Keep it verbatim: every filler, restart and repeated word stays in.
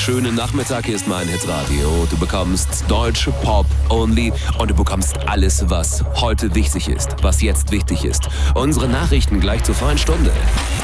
Schönen Nachmittag, hier ist mein Hitradio. Du bekommst deutsche Pop only und du bekommst alles, was heute wichtig ist, was jetzt wichtig ist. Unsere Nachrichten gleich zur vollen Stunde.